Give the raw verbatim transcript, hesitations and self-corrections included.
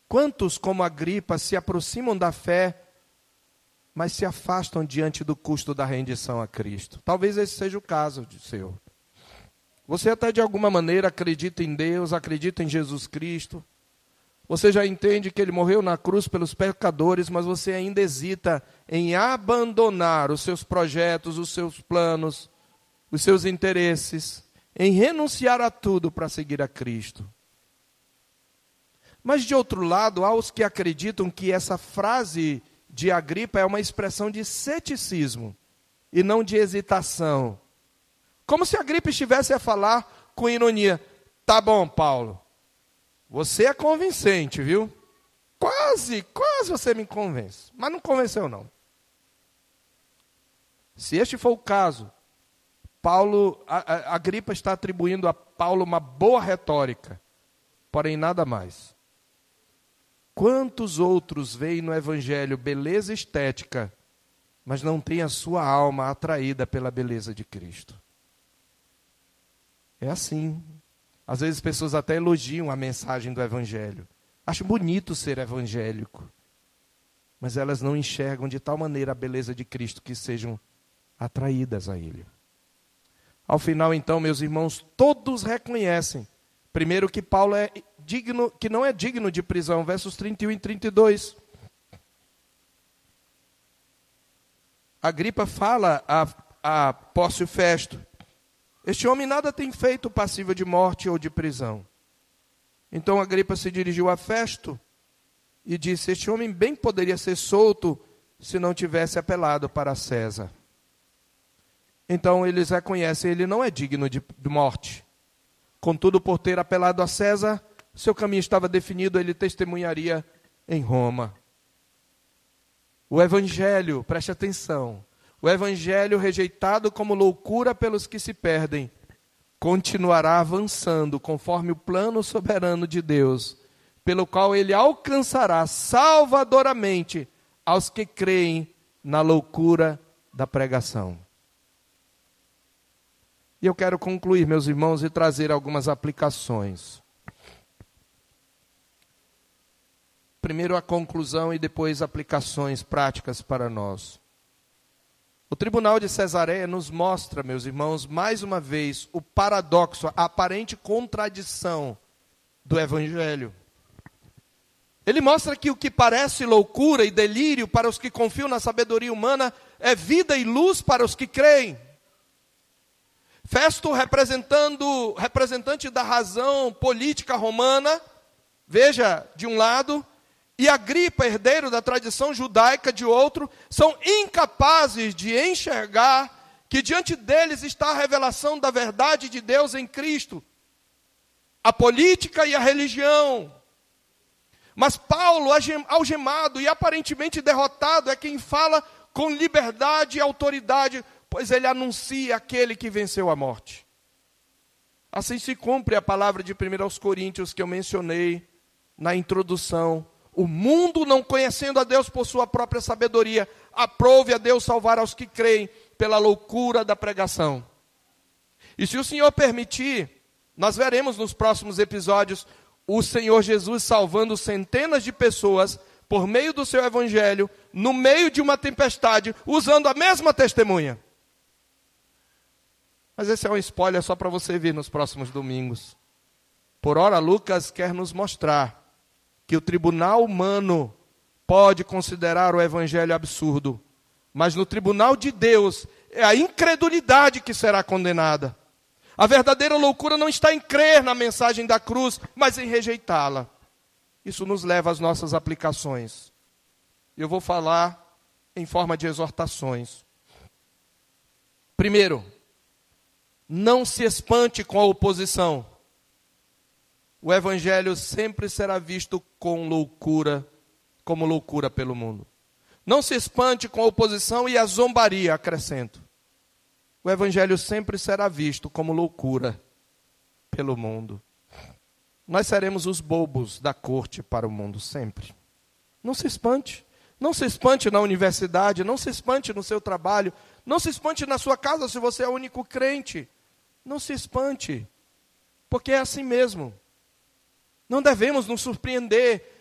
Quantos, como Agripa, se aproximam da fé, mas se afastam diante do custo da rendição a Cristo? Talvez esse seja o caso do seu. Você até de alguma maneira acredita em Deus, acredita em Jesus Cristo. Você já entende que Ele morreu na cruz pelos pecadores, mas você ainda hesita em abandonar os seus projetos, os seus planos, os seus interesses, em renunciar a tudo para seguir a Cristo. Mas, de outro lado, há os que acreditam que essa frase de Agripa é uma expressão de ceticismo e não de hesitação. Como se Agripa estivesse a falar com ironia: tá bom, Paulo, você é convincente, viu? Quase, quase você me convence, mas não convenceu não. Se este for o caso, Paulo, a, a, Agripa está atribuindo a Paulo uma boa retórica, porém nada mais. Quantos outros veem no Evangelho beleza estética, mas não têm a sua alma atraída pela beleza de Cristo? É assim. Às vezes pessoas até elogiam a mensagem do Evangelho. Acham bonito ser evangélico. Mas elas não enxergam de tal maneira a beleza de Cristo que sejam atraídas a Ele. Ao final, então, meus irmãos, todos reconhecem, primeiro, que Paulo é digno, que não é digno de prisão, versos trinta e um e trinta e dois. Agripa fala a, a Pórcio Festo: este homem nada tem feito passível de morte ou de prisão. Então Agripa se dirigiu a Festo e disse: este homem bem poderia ser solto se não tivesse apelado para César. Então eles reconhecem, ele não é digno de, de morte. Contudo, por ter apelado a César, seu caminho estava definido, ele testemunharia em Roma. O Evangelho, preste atenção, o Evangelho rejeitado como loucura pelos que se perdem, continuará avançando conforme o plano soberano de Deus, pelo qual ele alcançará salvadoramente aos que creem na loucura da pregação. E eu quero concluir, meus irmãos, e trazer algumas aplicações. Primeiro a conclusão e depois aplicações práticas para nós. O tribunal de Cesareia nos mostra, meus irmãos, mais uma vez, o paradoxo, a aparente contradição do Evangelho. Ele mostra que o que parece loucura e delírio para os que confiam na sabedoria humana é vida e luz para os que creem. Festo, representando, representante da razão política romana, veja, de um lado, e Agripa, herdeiro da tradição judaica, de outro, são incapazes de enxergar que diante deles está a revelação da verdade de Deus em Cristo, a política e a religião. Mas Paulo, algemado e aparentemente derrotado, é quem fala com liberdade e autoridade, pois ele anuncia aquele que venceu a morte. Assim se cumpre a palavra de primeira aos Coríntios que eu mencionei na introdução. O mundo, não conhecendo a Deus por sua própria sabedoria, aprove a Deus salvar aos que creem pela loucura da pregação. E se o Senhor permitir, nós veremos nos próximos episódios o Senhor Jesus salvando centenas de pessoas por meio do seu evangelho, no meio de uma tempestade, usando a mesma testemunha. Mas esse é um spoiler só para você ver nos próximos domingos. Por ora, Lucas quer nos mostrar que o tribunal humano pode considerar o evangelho absurdo, mas no tribunal de Deus é a incredulidade que será condenada. A verdadeira loucura não está em crer na mensagem da cruz, mas em rejeitá-la. Isso nos leva às nossas aplicações. Eu vou falar em forma de exortações. Primeiro, não se espante com a oposição. O evangelho sempre será visto com loucura, como loucura pelo mundo. Não se espante com a oposição e a zombaria, acrescento. O evangelho sempre será visto como loucura pelo mundo. Nós seremos os bobos da corte para o mundo, sempre. Não se espante. Não se espante na universidade, não se espante no seu trabalho, não se espante na sua casa se você é o único crente. Não se espante, porque é assim mesmo. Não devemos nos surpreender